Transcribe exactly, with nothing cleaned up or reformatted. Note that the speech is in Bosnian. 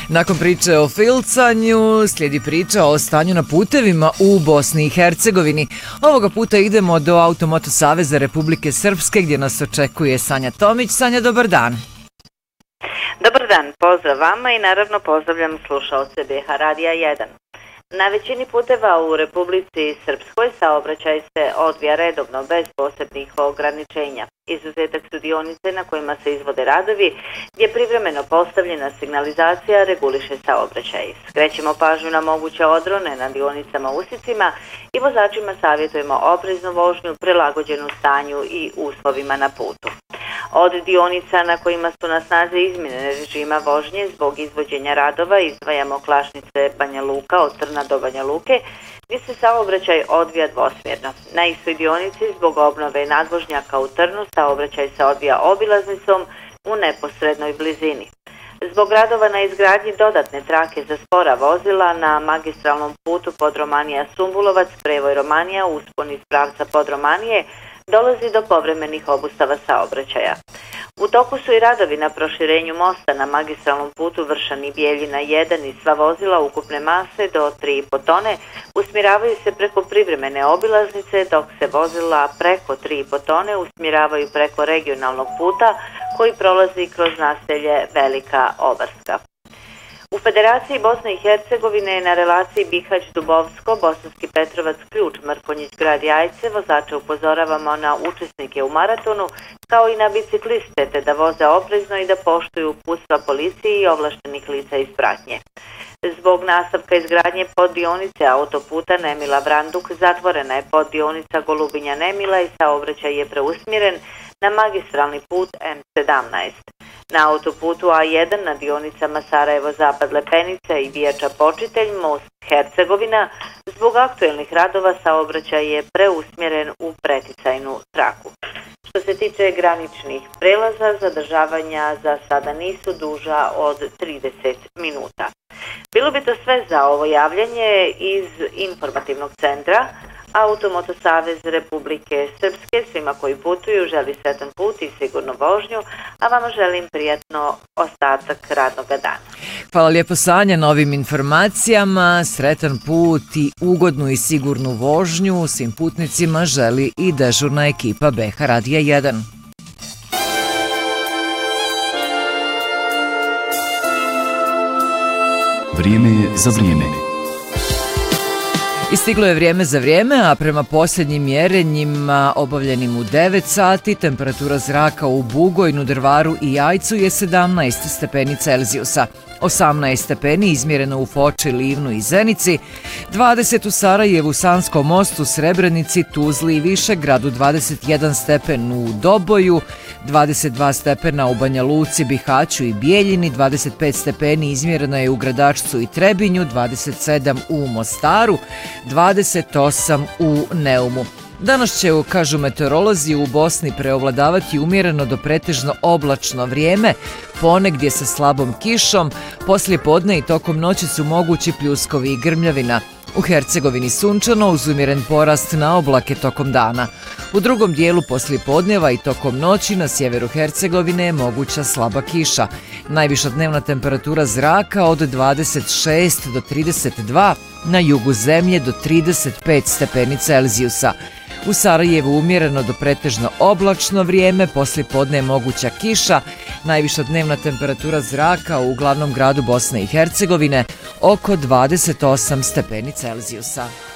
Nakon priče o filcanju, slijedi priča o stanju na putevima u Bosni i Hercegovini. Ovoga puta idemo do Automoto Saveza Republike Srpske gdje nas očekuje Sanja Tomić. Sanja, dobar dan. Dobar dan, pozdrav vama i naravno pozdravljam slušaoce B H Radija jedan. Na većini puteva u Republici Srpskoj saobraćaj se odvija redovno bez posebnih ograničenja. Izuzetak su dionice na kojima se izvode radovi, gdje privremeno postavljena signalizacija reguliše saobraćaj. Skrećemo pažnju na moguće odrone na dionicama usicima i vozačima savjetujemo opreznu vožnju prilagođenu stanju i uslovima na putu. Od dionica na kojima su na snazi izmjene režima vožnje zbog izvođenja radova izdvajamo Klašnice Banja Luka od Trna do Banja Luke, gdje se saobraćaj odvija dvosmjerno. Na istoj dionici zbog obnove nadvožnjaka u Trnu saobraćaj se odvija obilaznicom u neposrednoj blizini. Zbog radova na izgradnji dodatne trake za spora vozila na magistralnom putu Podromanija-Sumbulovac, prevoj Romanija, uspon iz pravca Podromanije, dolazi do povremenih obustava saobraćaja. U toku su i radovi na proširenju mosta na magistralnom putu Vršani Bijeljina jedan i sva vozila ukupne mase do tri i po tone usmjeravaju se preko privremene obilaznice, dok se vozila preko tri i po tone usmjeravaju preko regionalnog puta koji prolazi kroz naselje Velika Obarska. U Federaciji Bosne i Hercegovine na relaciji Bihać-Dubovsko, Bosanski Petrovac, Ključ, Mrkonjić, Grad Jajce, vozače upozoravamo na učesnike u maratonu, kao i na bicikliste, te da voze oprezno i da poštuju uputstva policiji i ovlaštenih lica iz pratnje. Zbog nastavka izgradnje poddionice autoputa Nemila-Vranduk zatvorena je poddionica Golubinja-Nemila i saobraćaj je preusmjeren na magistralni put M sedamnaest. Na autoputu A jedan na dionicama Sarajevo-Zapad Lepenica i Vijača Počitelj, most Hercegovina, zbog aktuelnih radova saobraćaj je preusmjeren u preticajnu traku. Što se tiče graničnih prelaza, zadržavanja za sada nisu duža od trideset minuta. Bilo bi to sve za ovo javljanje iz informativnog centra. Automoto Savez Republike Srpske svima koji putuju želi sretan put i sigurnu vožnju, a vama želim prijatno ostatak radnog dana. Hvala lijepo, Sanja, na ovim informacijama. Sretan put i ugodnu i sigurnu vožnju svim putnicima želi i dežurna ekipa B H Radija jedan. Vrijeme je za vrijeme. I stiglo je vrijeme za vrijeme, a prema posljednjim mjerenjima obavljenim u devet sati, temperatura zraka u Bugojnu, Drvaru i Jajcu je sedamnaest stepeni Celzijusa. osamnaest stepeni izmjereno u Foči, Livnu i Zenici, dvadeset u Sarajevu, Sanskom mostu, Srebrenici, Tuzli i Višegradu, dvadeset jedan stepen u Doboju, dvadeset dva stepena u Banja Luci, Bihaću i Bijeljini, dvadeset pet stepeni izmjereno je u Gradačcu i Trebinju, dvadeset sedam u Mostaru, dvadeset osam u Neumu. Danas će, kažu meteorolozi, u Bosni preovladavati umjereno do pretežno oblačno vrijeme, ponegdje sa slabom kišom, poslije podne i tokom noći su mogući pljuskovi i grmljavina. U Hercegovini sunčano uz umjeren porast na oblake tokom dana. U drugom dijelu poslije podneva i tokom noći na sjeveru Hercegovine je moguća slaba kiša. Najviša dnevna temperatura zraka od dvadeset šest do trideset dva, na jugu zemlje do trideset pet stepeni Celzijusa. U Sarajevu umjereno do pretežno oblačno vrijeme, poslije podne je moguća kiša, najviša dnevna temperatura zraka u glavnom gradu Bosne i Hercegovine oko dvadeset osam stepeni Celzijusa.